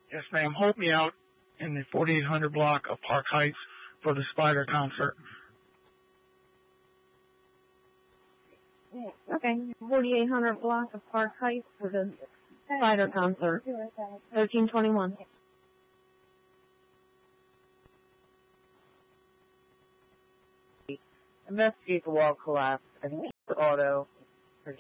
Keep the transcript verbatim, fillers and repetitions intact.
Yes, ma'am. Hold me out in the forty-eight hundred block of Park Heights for the Spider concert. Okay, forty-eight hundred block of Park Heights for the Spider concert. thirteen twenty-one. Investigate the wall collapse. I think it's the auto.